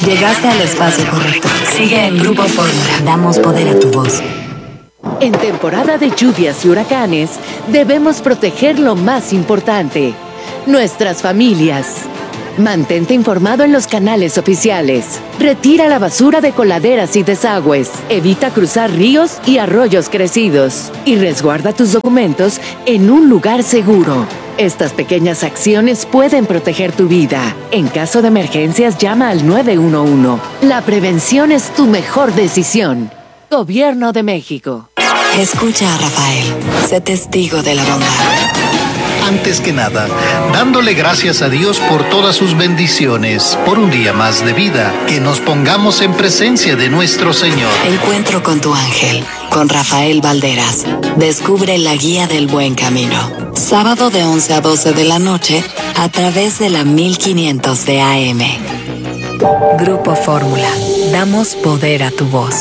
Llegaste al espacio correcto. Sigue en Grupo Fórmula. Damos poder a tu voz. En temporada de lluvias y huracanes, debemos proteger lo más importante: nuestras familias. Mantente informado en los canales oficiales. Retira la basura de coladeras y desagües. Evita cruzar ríos y arroyos crecidos. Y resguarda tus documentos en un lugar seguro. Estas pequeñas acciones pueden proteger tu vida. En caso de emergencias, llama al 911. La prevención es tu mejor decisión. Gobierno de México. Escucha a Rafael. Sé testigo de la bondad. Antes que nada, dándole gracias a Dios por todas sus bendiciones, por un día más de vida, que nos pongamos en presencia de nuestro Señor. Encuentro con tu ángel, con Rafael Valderas. Descubre la guía del buen camino. Sábado de 11 a 12 de la noche, a través de la 1500 de AM. Grupo Fórmula. Damos poder a tu voz.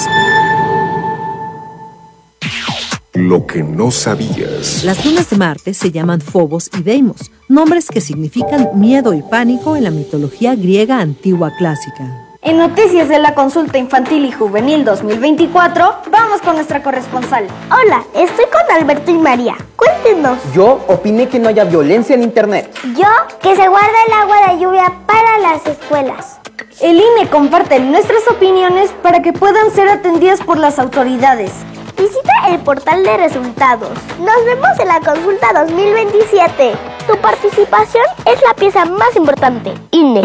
Lo que no sabías. Las lunas de Marte se llaman Phobos y Deimos, nombres que significan miedo y pánico en la mitología griega antigua clásica. En Noticias de la Consulta Infantil y Juvenil 2024, vamos con nuestra corresponsal. Hola, estoy con Alberto y María. Cuéntenos. Yo opiné que no haya violencia en internet. Yo, que se guarde el agua de lluvia para las escuelas. El INE comparte nuestras opiniones para que puedan ser atendidas por las autoridades. Visita el portal de resultados. Nos vemos en la consulta 2027. Tu participación es la pieza más importante. INE.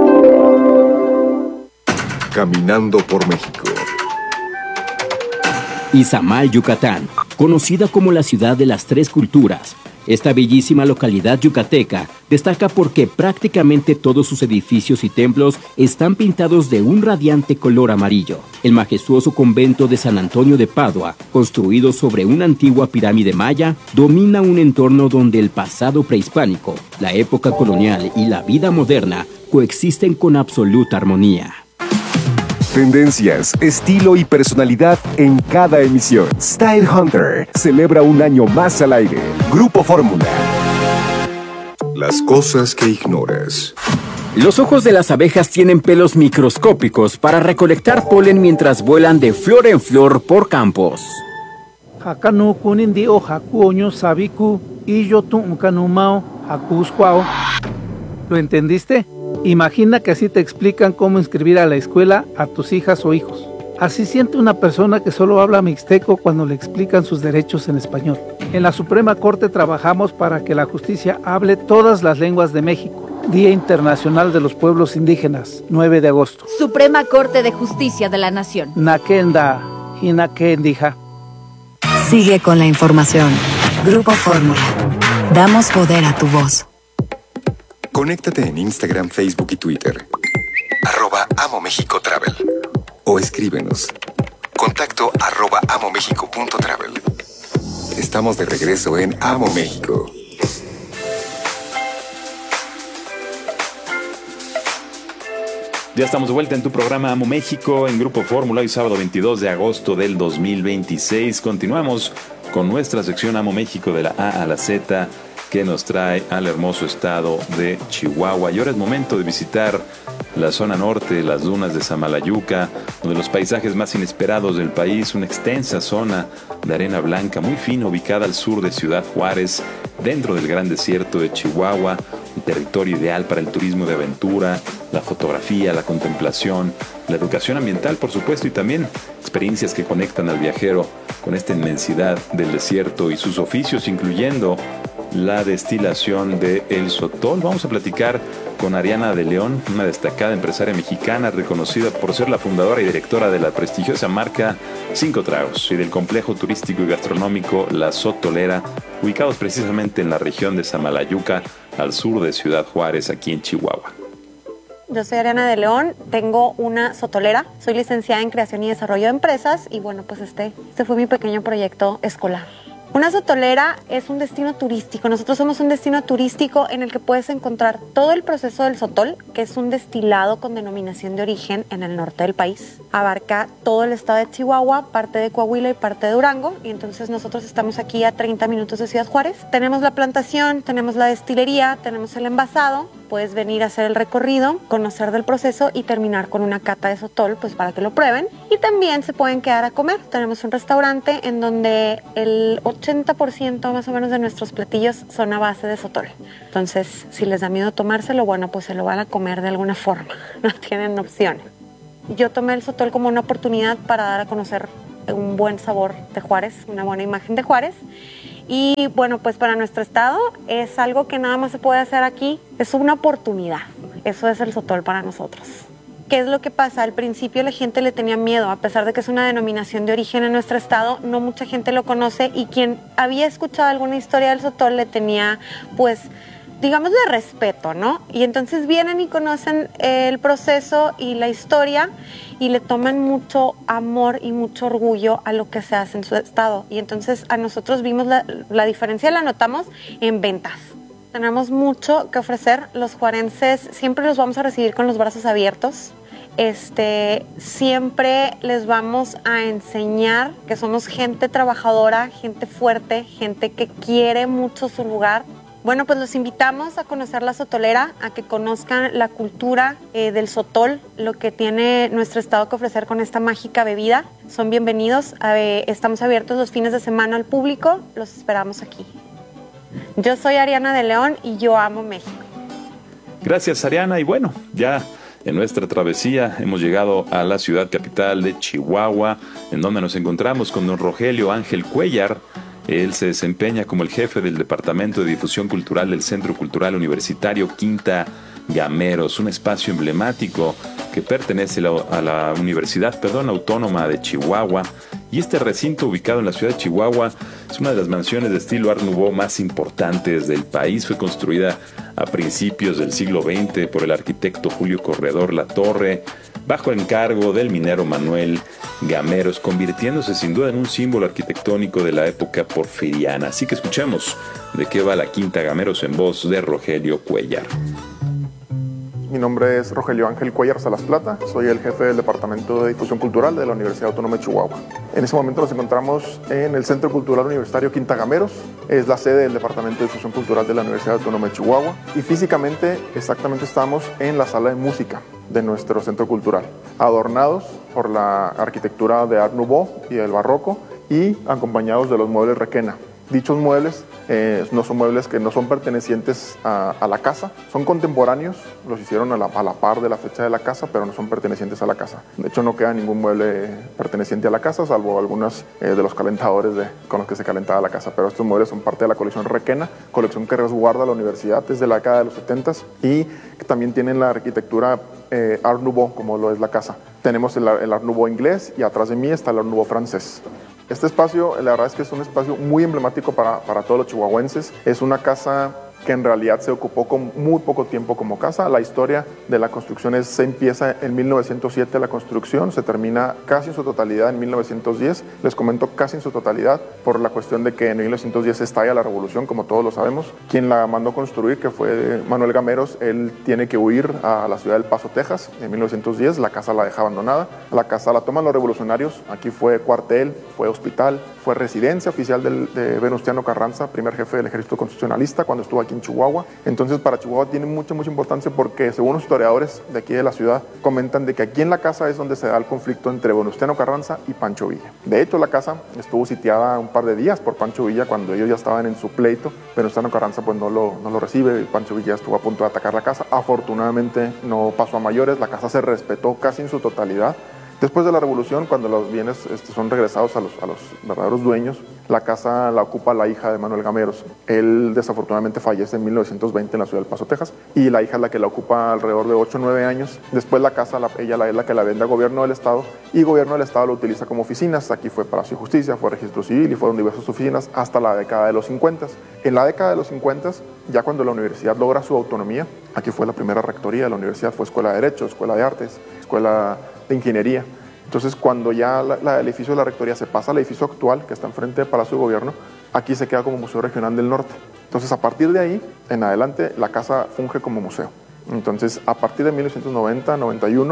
Caminando por México. Izamal, Yucatán, conocida como la ciudad de las tres culturas. Esta bellísima localidad yucateca destaca porque prácticamente todos sus edificios y templos están pintados de un radiante color amarillo. El majestuoso convento de San Antonio de Padua, construido sobre una antigua pirámide maya, domina un entorno donde el pasado prehispánico, la época colonial y la vida moderna coexisten con absoluta armonía. Tendencias, estilo y personalidad en cada emisión. Style Hunter celebra un año más al aire. Grupo Fórmula. Las cosas que ignoras. Los ojos de las abejas tienen pelos microscópicos para recolectar polen mientras vuelan de flor en flor por campos. Hakanu kunindi o hakuoño sabiku y yo tu kanumao hakuskwao. ¿Lo entendiste? Imagina que así te explican cómo inscribir a la escuela a tus hijas o hijos. Así siente una persona que solo habla mixteco cuando le explican sus derechos en español. En la Suprema Corte trabajamos para que la justicia hable todas las lenguas de México. Día Internacional de los Pueblos Indígenas, 9 de agosto. Suprema Corte de Justicia de la Nación. Nakenda y Nakendija. Sigue con la información. Grupo Fórmula. Damos poder a tu voz. Conéctate en Instagram, Facebook y Twitter. @AmoMéxicoTravel. O escríbenos. Contacto @amomexico.travel. Estamos de regreso en Amo México. Ya estamos de vuelta en tu programa Amo México en Grupo Fórmula, hoy sábado 22 de agosto del 2026. Continuamos con nuestra sección Amo México de la A a la Z, que nos trae al hermoso estado de Chihuahua. Y ahora es momento de visitar la zona norte, las dunas de Samalayuca, uno de los paisajes más inesperados del país, una extensa zona de arena blanca muy fina ubicada al sur de Ciudad Juárez, dentro del gran desierto de Chihuahua, un territorio ideal para el turismo de aventura, la fotografía, la contemplación, la educación ambiental, por supuesto, y también experiencias que conectan al viajero con esta inmensidad del desierto y sus oficios, incluyendo la destilación de el sotol. Vamos a platicar con Ariana de León, una destacada empresaria mexicana reconocida por ser la fundadora y directora de la prestigiosa marca Cinco Tragos y del complejo turístico y gastronómico La Sotolera, ubicados precisamente en la región de Samalayuca, al sur de Ciudad Juárez, aquí en Chihuahua. Yo soy Ariana de León, tengo una sotolera, soy licenciada en Creación y Desarrollo de Empresas y bueno, pues este fue mi pequeño proyecto escolar. Una sotolera es un destino turístico. Nosotros somos un destino turístico en el que puedes encontrar todo el proceso del sotol, que es un destilado con denominación de origen en el norte del país. Abarca todo el estado de Chihuahua, parte de Coahuila y parte de Durango. Y entonces nosotros estamos aquí a 30 minutos de Ciudad Juárez. Tenemos la plantación, tenemos la destilería, tenemos el envasado puedes venir a hacer el recorrido, conocer del proceso y terminar con una cata de sotol, pues para que lo prueben. Y también se pueden quedar a comer. Tenemos un restaurante en donde el 80% más o menos de nuestros platillos son a base de sotol. Entonces, si les da miedo tomárselo, bueno, pues se lo van a comer de alguna forma. No tienen opciones. Yo tomé el sotol como una oportunidad para dar a conocer un buen sabor de Juárez, una buena imagen de Juárez. Y bueno, pues para nuestro estado es algo que nada más se puede hacer aquí, es una oportunidad. Eso es el sotol para nosotros. ¿Qué es lo que pasa? Al principio la gente le tenía miedo, a pesar de que es una denominación de origen en nuestro estado, no mucha gente lo conoce y quien había escuchado alguna historia del sotol le tenía, pues, digamos, de respeto, ¿no? Y entonces vienen y conocen el proceso y la historia y le toman mucho amor y mucho orgullo a lo que se hace en su estado. Y entonces a nosotros vimos la diferencia, la notamos en ventas. Tenemos mucho que ofrecer. Los juarenses siempre los vamos a recibir con los brazos abiertos. Siempre les vamos a enseñar que somos gente trabajadora, gente fuerte, gente que quiere mucho su lugar. Bueno, pues los invitamos a conocer la sotolera, a que conozcan la cultura del sotol, lo que tiene nuestro estado que ofrecer con esta mágica bebida. Son bienvenidos, estamos abiertos los fines de semana al público, los esperamos aquí. Yo soy Ariana de León y yo amo México. Gracias, Ariana, y bueno, ya en nuestra travesía hemos llegado a la ciudad capital de Chihuahua, en donde nos encontramos con don Rogelio Ángel Cuellar. Él se desempeña como el jefe del Departamento de Difusión Cultural del Centro Cultural Universitario Quinta Gameros, un espacio emblemático que pertenece a la Universidad Autónoma de Chihuahua. Y este recinto, ubicado en la ciudad de Chihuahua, es una de las mansiones de estilo Art Nouveau más importantes del país. Fue construida a principios del siglo XX por el arquitecto Julio Corredor Latorre, bajo encargo del minero Manuel Gameros, convirtiéndose sin duda en un símbolo arquitectónico de la época porfiriana. Así que escuchemos de qué va la Quinta Gameros en voz de Rogelio Cuellar. Mi nombre es Rogelio Ángel Cuellar Salas Plata, soy el jefe del Departamento de Difusión Cultural de la Universidad Autónoma de Chihuahua. En este momento nos encontramos en el Centro Cultural Universitario Quinta Gameros, es la sede del Departamento de Difusión Cultural de la Universidad Autónoma de Chihuahua y físicamente, exactamente estamos en la sala de música de nuestro centro cultural, adornados por la arquitectura de Art Nouveau y del barroco y acompañados de los muebles Requena. Dichos muebles no son muebles que no son pertenecientes a la casa, son contemporáneos, los hicieron a la par de la fecha de la casa, pero no son pertenecientes a la casa. De hecho, no queda ningún mueble perteneciente a la casa, salvo algunos de los calentadores con los que se calentaba la casa, pero estos muebles son parte de la colección Requena, colección que resguarda la universidad desde la década de los 70s y que también tienen la arquitectura Art Nouveau, como lo es la casa. Tenemos el Art Nouveau inglés y atrás de mí está el Art Nouveau francés. Este espacio, la verdad es que es un espacio muy emblemático para todos los chihuahuenses. Es una casa que en realidad se ocupó con muy poco tiempo como casa. La historia de la construcción se empieza en 1907 la construcción, se termina casi en su totalidad en 1910. Les comento casi en su totalidad por la cuestión de que en 1910 estalla la revolución, como todos lo sabemos. Quien la mandó construir, que fue Manuel Gameros, él tiene que huir a la ciudad del Paso, Texas, en 1910. La casa la deja abandonada. La casa la toman los revolucionarios. Aquí fue cuartel, fue hospital, fue residencia oficial de Venustiano Carranza, primer jefe del ejército constitucionalista, cuando estuvo aquí en Chihuahua. Entonces para Chihuahua tiene mucha importancia porque según los historiadores de aquí de la ciudad comentan de que aquí en la casa es donde se da el conflicto entre Venustiano Carranza y Pancho Villa. De hecho la casa estuvo sitiada un par de días por Pancho Villa cuando ellos ya estaban en su pleito. Venustiano Carranza pues no lo recibe y Pancho Villa estuvo a punto de atacar la casa. Afortunadamente no pasó a mayores, la casa se respetó casi en su totalidad. Después de la revolución, cuando los bienes son regresados a los verdaderos dueños, la casa la ocupa la hija de Manuel Gameros. Él desafortunadamente fallece en 1920 en la ciudad del Paso, Texas, y la hija es la que la ocupa alrededor de 8 o 9 años. Después la casa, ella es la que la vende al gobierno del estado, y el gobierno del estado lo utiliza como oficinas. Aquí fue Palacio de Justicia, fue Registro Civil y fueron diversas oficinas hasta la década de los 50. En la década de los 50, ya cuando la universidad logra su autonomía, aquí fue la primera rectoría de la universidad, fue Escuela de Derecho, Escuela de Artes, Escuela de Ingeniería. Entonces, cuando ya el edificio de la rectoría se pasa al edificio actual, que está enfrente del Palacio de Gobierno, aquí se queda como Museo Regional del Norte. Entonces, a partir de ahí, en adelante, la casa funge como museo. Entonces, a partir de 1990-91,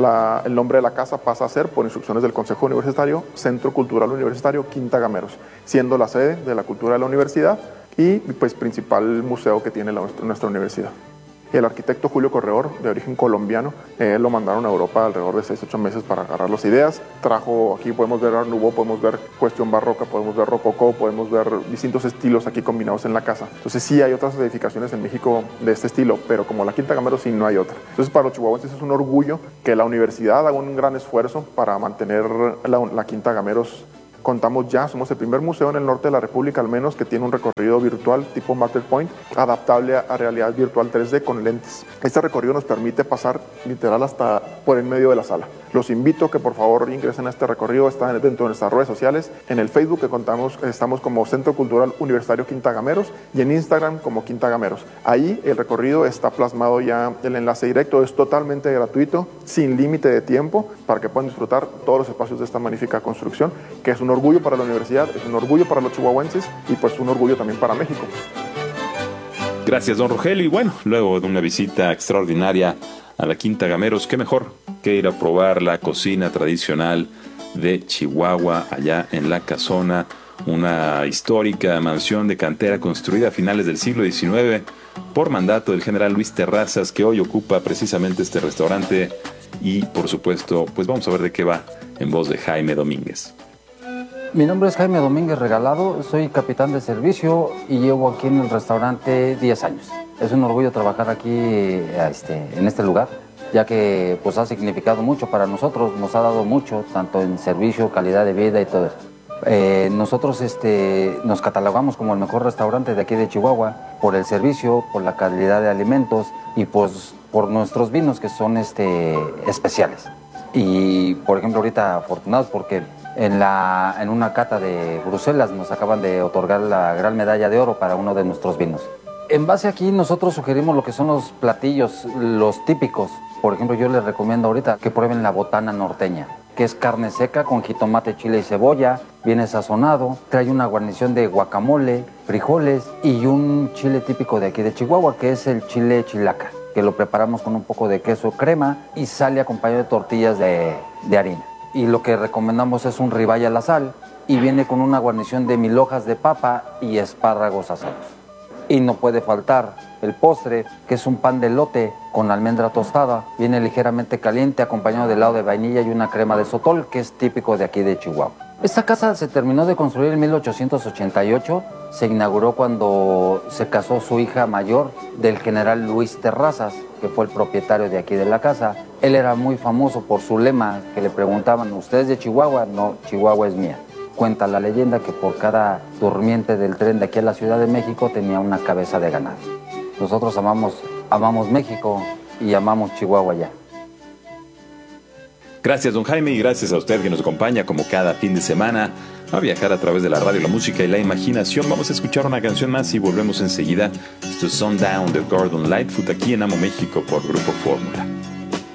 el nombre de la casa pasa a ser, por instrucciones del Consejo Universitario, Centro Cultural Universitario Quinta Gameros, siendo la sede de la cultura de la universidad y, pues, principal museo que tiene nuestra universidad. El arquitecto Julio Corredor, de origen colombiano, lo mandaron a Europa alrededor de 6-8 meses para agarrar las ideas. Trajo, aquí podemos ver Art Nouveau, podemos ver cuestión barroca, podemos ver rococó, podemos ver distintos estilos aquí combinados en la casa. Entonces sí hay otras edificaciones en México de este estilo, pero como la Quinta Gameros sí no hay otra. Entonces para los chihuahuenses es un orgullo que la universidad haga un gran esfuerzo para mantener la Quinta Gameros. Contamos ya, somos el primer museo en el norte de la República al menos que tiene un recorrido virtual tipo Matterpoint, adaptable a realidad virtual 3D con lentes. Este recorrido nos permite pasar literal hasta por en medio de la sala. Los invito a que por favor ingresen a este recorrido, está dentro de nuestras redes sociales, en el Facebook que estamos como Centro Cultural Universitario Quinta Gameros y en Instagram como Quinta Gameros. Ahí el recorrido está plasmado ya, el enlace directo es totalmente gratuito, sin límite de tiempo, para que puedan disfrutar todos los espacios de esta magnífica construcción, que es un orgullo para la universidad, es un orgullo para los chihuahuenses y pues un orgullo también para México. Gracias, don Rogelio. Y bueno, luego de una visita extraordinaria a la Quinta Gameros, qué mejor que ir a probar la cocina tradicional de Chihuahua, allá en La Casona, una histórica mansión de cantera construida a finales del siglo XIX por mandato del general Luis Terrazas, que hoy ocupa precisamente este restaurante. Y por supuesto, pues vamos a ver de qué va en voz de Jaime Domínguez. Mi nombre es Jaime Domínguez Regalado, soy capitán de servicio y llevo aquí en el restaurante 10 años. Es un orgullo trabajar aquí en este lugar, ya que pues ha significado mucho para nosotros, nos ha dado mucho, tanto en servicio, calidad de vida y todo eso. Nosotros nos catalogamos como el mejor restaurante de aquí de Chihuahua por el servicio, por la calidad de alimentos y pues por nuestros vinos que son especiales. Y por ejemplo ahorita afortunados porque en una cata de Bruselas nos acaban de otorgar la gran medalla de oro para uno de nuestros vinos. En base aquí nosotros sugerimos lo que son los platillos, los típicos. Por ejemplo, yo les recomiendo ahorita que prueben la botana norteña, que es carne seca con jitomate, chile y cebolla, viene sazonado, trae una guarnición de guacamole, frijoles y un chile típico de aquí de Chihuahua, que es el chile chilaca, que lo preparamos con un poco de queso crema y sale acompañado de tortillas de harina. Y lo que recomendamos es un ribeye a la sal y viene con una guarnición de 1000 hojas de papa y espárragos asados. Y no puede faltar el postre, que es un pan de elote con almendra tostada. Viene ligeramente caliente, acompañado de helado de vainilla y una crema de sotol, que es típico de aquí de Chihuahua. Esta casa se terminó de construir en 1888. Se inauguró cuando se casó su hija mayor del general Luis Terrazas, que fue el propietario de aquí de la casa. Él era muy famoso por su lema, que le preguntaban, ¿usted es de Chihuahua? No, Chihuahua es mía. Cuenta la leyenda que por cada durmiente del tren de aquí a la Ciudad de México tenía una cabeza de ganado. Nosotros amamos México y amamos Chihuahua ya. Gracias, don Jaime, y gracias a usted que nos acompaña como cada fin de semana a viajar a través de la radio, la música y la imaginación. Vamos a escuchar una canción más y volvemos enseguida. Esto es Sundown de Gordon Lightfoot aquí en Amo México por Grupo Fórmula.